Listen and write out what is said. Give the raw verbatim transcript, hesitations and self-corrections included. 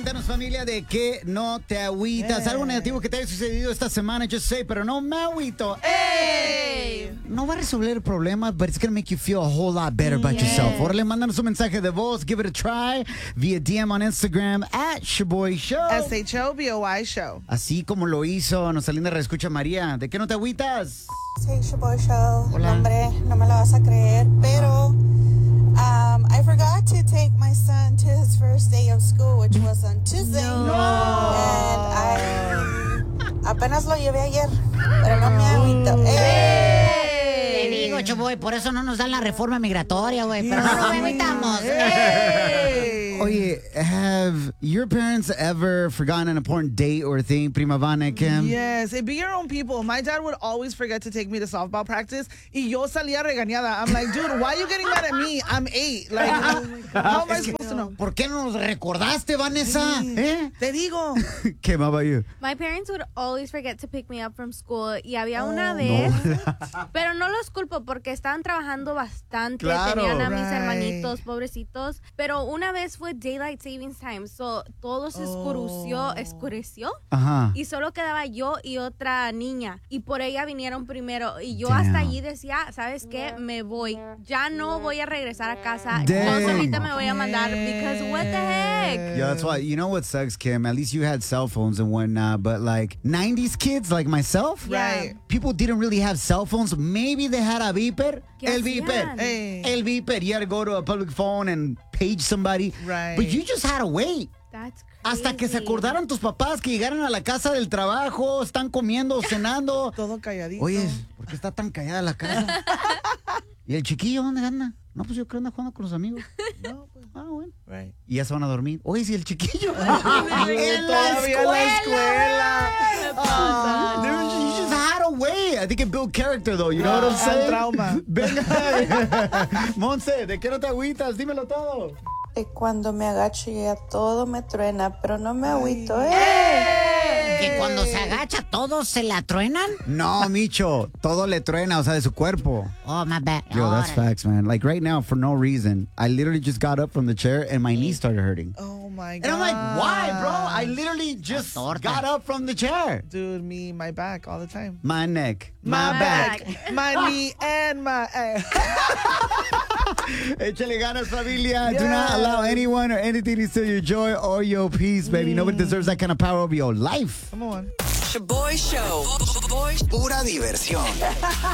Cuéntanos, familia, de qué no te agüitas. Hey. Algo negativo que te haya sucedido esta semana, yo sé, pero no me agüito. Hey. No va a resolver el problema, but it's going to make you feel a whole lot better about Yes. yourself. Órale, mándanos un mensaje de voz, give it a try, via D M on Instagram, at Shaboy Show. S H O B O Y Show. Así como lo hizo nuestra linda reescucha María. ¿De qué no te agüitas? Sí, Shaboy Show. Hola. No, hombre, no me lo vas a creer, pero um, I forgot to take my son to his first day of school, which was on Tuesday. No. And I apenas lo llevé ayer, pero no me agüito. Te ¡Ey! digo, Choboy, por eso no nos dan la reforma migratoria, güey. Pero no nos evitamos. Hey. Oye, have your parents ever forgotten an important date or thing, Prima Vana, Kim? Yes, it be your own people. My dad would always forget to take me to softball practice. Y yo salía regañada. I'm like, dude, why are you getting mad at me? I'm eight. Like, how am I Es que, supposed to know? ¿por qué no nos recordaste, Vanessa? ¿Eh? Te digo. Kim, how about you? My parents would always forget to pick me up from school y había una vez, pero no los culpo porque estaban trabajando bastante, Claro. tenían a mis Right. hermanitos pobrecitos, pero una vez fue Daylight Savings Time, so todo se oscureció, escureció Ajá. y solo quedaba yo y otra niña y por ella vinieron primero y yo Damn. hasta allí decía, ¿sabes qué? Me voy, ya no voy a regresar a casa, Dang. yo solita me voy a mandar because what the heck? Yeah, that's why. You know what sucks, Kim? At least you had cell phones and whatnot, but like nineties kids like myself, Right. people didn't really have cell phones. Maybe they had a beeper. ¿Qué El hacían? beeper. Hey. El beeper. You had to go to a public phone and page somebody. Right. But you just had to wait. That's crazy. Hasta que se acordaran tus papás que llegaran a la casa del trabajo, están comiendo, cenando. Todo calladito. Oye, ¿por qué está tan callada la casa? ¿Y el chiquillo dónde anda? No, pues yo creo que anda jugando con los amigos. No, pues, Ah, bueno. right. Y ya se van a dormir. Oye, si el chiquillo. en Todavía en la escuela. Ah. There was- you just had a way. I think it built character, though. You know what I'm Ah, saying? trauma. Venga. Monse, ¿de qué no te agüitas? Dímelo todo. Y cuando me agacho ya todo me truena, pero no me agüito. ¡Eh! Que cuando se agacha, ¿todos se la truenan? No, Micho. Todo le truena, o sea, de su cuerpo. Oh, my bad. Yo, that's Órale. facts, man. Like right now, for no reason, I literally just got up from the chair and my knee started hurting. Oh my God. And I'm like, why, bro? I literally just torta. got up from the chair. Dude, me, my back all the time. My neck, My, my, back, my knee, and my. Échale ganas, familia. Do Yes. not allow anyone or anything to steal your joy or your peace, baby. Nobody deserves that kind of power over your life. Come on. Shaboy Show. Pura diversión.